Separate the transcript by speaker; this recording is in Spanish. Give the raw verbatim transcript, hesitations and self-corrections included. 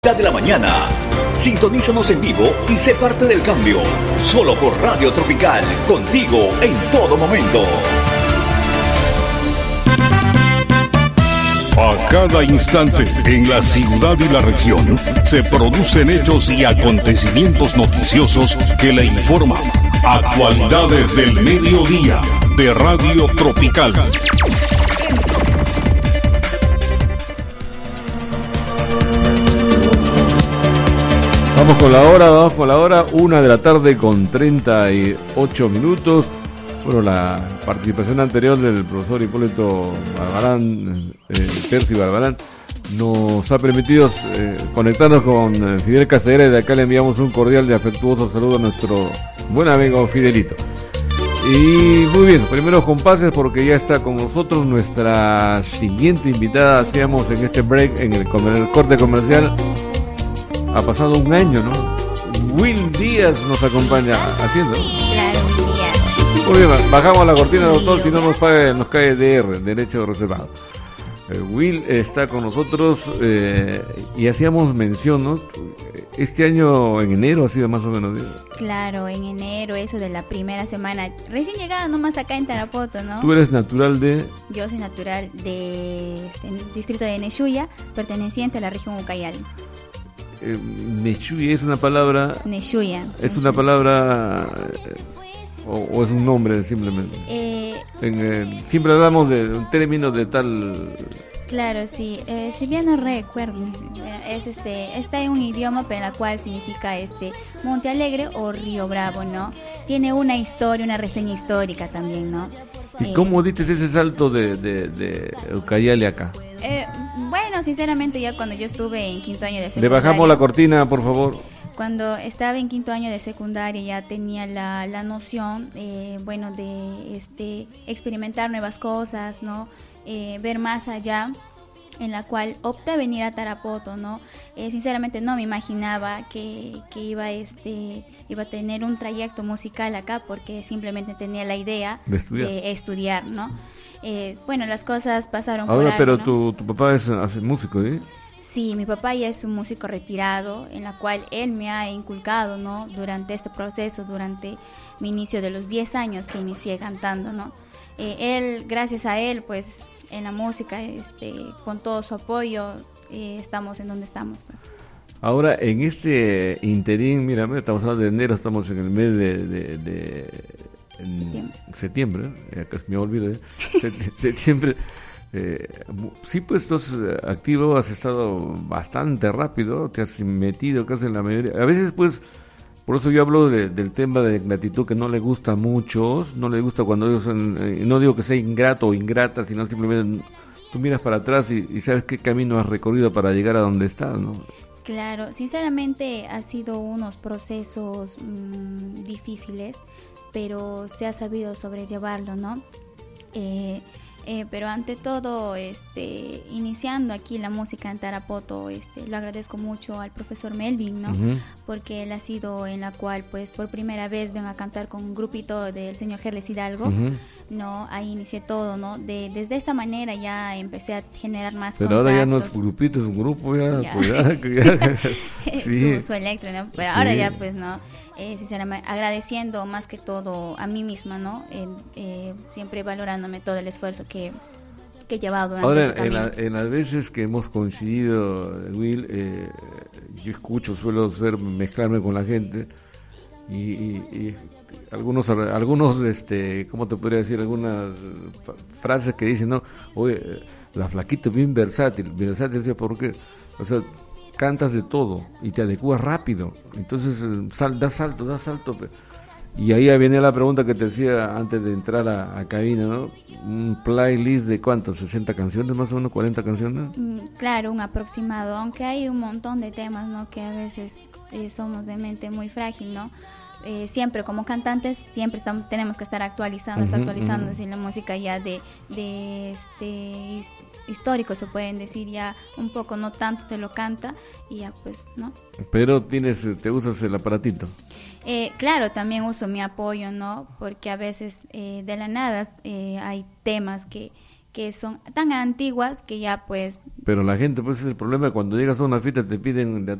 Speaker 1: De la mañana. Sintonízanos en vivo y sé parte del cambio. Solo por Radio Tropical, contigo en todo momento.
Speaker 2: A cada instante, en la ciudad y la región, se producen hechos y acontecimientos noticiosos que le informan. Actualidades del mediodía de Radio Tropical.
Speaker 3: Vamos con la hora, vamos con la hora, una de la tarde con treinta y ocho minutos. Bueno, la participación anterior del profesor Hipólito Barbarán, eh, Percy Barbarán, nos ha permitido eh, conectarnos con eh, Fidel Castellera, y de acá le enviamos un cordial y afectuoso saludo a nuestro buen amigo Fidelito. Y muy bien, primeros compases porque ya está con nosotros nuestra siguiente invitada. Hacíamos en este break, en el, en el corte comercial. Ha pasado un año, ¿no? Will Díaz nos acompaña haciendo.
Speaker 4: Claro, Will Díaz.
Speaker 3: Muy bien, bajamos la cortina, doctor, si no nos, pague, nos cae D R, derecho reservado. Eh, Will está con nosotros eh, y hacíamos mención, ¿no? Este año en enero ha sido más o menos. ¿Sí?
Speaker 4: Claro, en enero, eso de la primera semana. Recién llegada nomás acá en Tarapoto, ¿no?
Speaker 3: Tú eres natural de...
Speaker 4: Yo soy natural de este, distrito de Neshuya, perteneciente a la región Ucayali.
Speaker 3: Eh, Neshuya es una palabra.
Speaker 4: Neshuya.
Speaker 3: Es
Speaker 4: Neshuya.
Speaker 3: una palabra eh, o, o es un nombre simplemente.
Speaker 4: Eh,
Speaker 3: en, eh, siempre hablamos de un término de tal.
Speaker 4: Claro, sí. Eh, si bien no recuerdo, es este está en un idioma pero en la cual significa este Monte Alegre o Río Bravo, ¿no? Tiene una historia, una reseña histórica también, ¿no?
Speaker 3: ¿Y
Speaker 4: eh,
Speaker 3: cómo diste ese salto de de, de Ucayali acá?
Speaker 4: Eh, bueno, sinceramente ya cuando yo estuve en quinto año de
Speaker 3: Le
Speaker 4: secundaria.
Speaker 3: bajamos la cortina, por favor.
Speaker 4: Cuando estaba en quinto año de secundaria ya tenía la, la noción, eh, bueno, de este experimentar nuevas cosas, ¿no? Eh, ver más allá, en la cual opté a venir a Tarapoto, ¿no? Eh, sinceramente no me imaginaba que, que iba este iba a tener un trayecto musical acá, porque simplemente tenía la idea
Speaker 3: de estudiar,
Speaker 4: de estudiar, ¿no? Eh, bueno, las cosas pasaron
Speaker 3: ahora,
Speaker 4: por
Speaker 3: pero
Speaker 4: algo, ¿no?
Speaker 3: tu, tu papá es hace músico, ¿eh?
Speaker 4: Sí, mi papá ya es un músico retirado, en la cual él me ha inculcado, ¿no? Durante este proceso, durante mi inicio de los diez años que inicié cantando, ¿no? Eh, él, gracias a él, pues, en la música, este, con todo su apoyo, eh, estamos en donde estamos, pues.
Speaker 3: Ahora, en este interín, mira, estamos hablando de enero, estamos en el mes de... de, de en
Speaker 4: septiembre,
Speaker 3: septiembre ¿eh? Acá me olvido, ¿eh? septiembre. Eh, sí, pues tú has activo, has estado bastante rápido, te has metido casi en la mayoría. A veces, pues, por eso yo hablo de, del tema de gratitud que no le gusta a muchos, no le gusta cuando ellos, eh, no digo que sea ingrato o ingrata, sino simplemente tú miras para atrás y, y sabes qué camino has recorrido para llegar a donde estás, ¿no?
Speaker 4: Claro, sinceramente ha sido unos procesos mmm, difíciles, pero se ha sabido sobrellevarlo, ¿no? Eh, eh, pero ante todo, este, iniciando aquí la música en Tarapoto, este, lo agradezco mucho al profesor Melvin, ¿no? Uh-huh. Porque él ha sido en la cual, pues, por primera vez vengo a cantar con un grupito del señor Gerles Hidalgo, uh-huh. ¿no? Ahí inicié todo, ¿no? De, desde esta manera ya empecé a generar más
Speaker 3: pero
Speaker 4: contactos.
Speaker 3: Ahora ya no es grupito, es un grupo, ya,
Speaker 4: ya.
Speaker 3: Cuidado, cuidado. Sí.
Speaker 4: su, su electro, ¿no? Pero sí. Ahora ya, pues, ¿no? Eh, sinceramente, agradeciendo más que todo a mí misma, ¿no? Eh, eh, siempre valorándome todo el esfuerzo que, que he llevado durante
Speaker 3: Ahora,
Speaker 4: este
Speaker 3: en,
Speaker 4: camino.
Speaker 3: la, en las veces que hemos coincidido, Will, eh, yo escucho, suelo ser, mezclarme con la gente y, y, y algunos, algunos, este, ¿cómo te podría decir? Algunas frases que dicen, ¿no? Oye, la flaquita es bien versátil, versátil, decía, ¿por qué? O sea, cantas de todo y te adecuas rápido, entonces sal, das salto, das salto. Y ahí viene la pregunta que te decía antes de entrar a, a cabina, ¿no? Un playlist de ¿cuántas? ¿sesenta canciones más o menos? ¿cuarenta canciones?
Speaker 4: Claro, un aproximado, aunque hay un montón de temas, ¿no? Que a veces eh, somos de mente muy frágil, ¿no? Eh, siempre como cantantes siempre estamos, tenemos que estar actualizando, uh-huh, actualizando uh-huh. la música ya de, de este histórico, se pueden decir, ya un poco, no tanto se lo canta y ya pues, ¿no?
Speaker 3: Pero tienes, te usas el aparatito.
Speaker 4: Eh, claro, también uso mi apoyo, ¿no? Porque a veces eh, de la nada eh, hay temas que que son tan antiguas que ya pues...
Speaker 3: Pero la gente, pues es el problema, cuando llegas a una fiesta te piden de